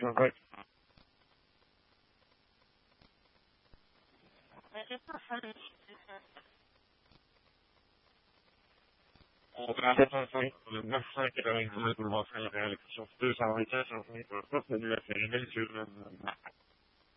Ouais. On a 75, 9,5 pour le mensuel réélection 225, 5 000 pour le poste de l'UFRL sur